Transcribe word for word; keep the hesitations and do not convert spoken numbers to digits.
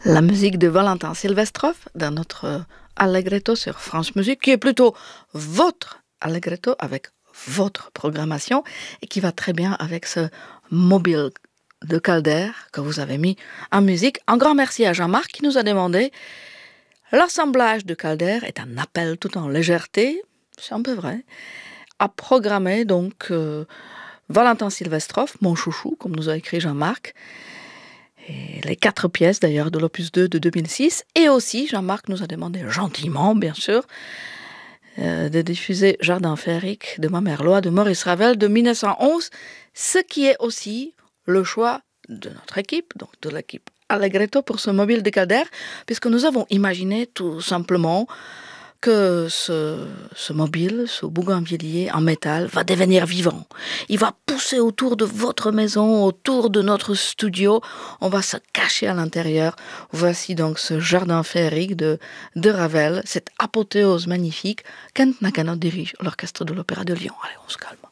La musique de Valentin Silvestrov dans notre euh, Allegretto sur France Musique, qui est plutôt votre Allegretto avec votre programmation et qui va très bien avec ce mobile de Calder que vous avez mis en musique. Un grand merci à Jean-Marc qui nous a demandé. L'assemblage de Calder est un appel tout en légèreté, c'est un peu vrai, à programmer donc euh, Valentin Silvestrov, mon chouchou, comme nous a écrit Jean-Marc, et les quatre pièces d'ailleurs de l'opus deux de deux mille six, et aussi Jean-Marc nous a demandé gentiment, bien sûr, euh, de diffuser Jardin féerique de ma mère Loi de Maurice Ravel de mille neuf cent onze, ce qui est aussi le choix de notre équipe, donc de l'équipe Allegretto pour ce mobile de Calder, puisque nous avons imaginé tout simplement que ce, ce mobile, ce bougainvillier en métal va devenir vivant. Il va pousser autour de votre maison, autour de notre studio. On va se cacher à l'intérieur. Voici donc ce jardin féerique de, de Ravel, cette apothéose magnifique. Kent Nakano dirige l'orchestre de l'Opéra de Lyon. Allez, on se calme.